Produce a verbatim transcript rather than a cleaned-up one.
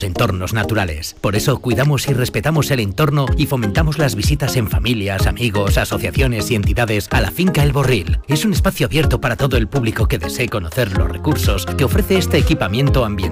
entornos naturales. Por eso cuidamos y respetamos el entorno y fomentamos las visitas en familias, amigos, asociaciones y entidades a la finca El Borril. Es un espacio abierto para todo el público que desee conocer los recursos que ofrece este equipamiento ambiental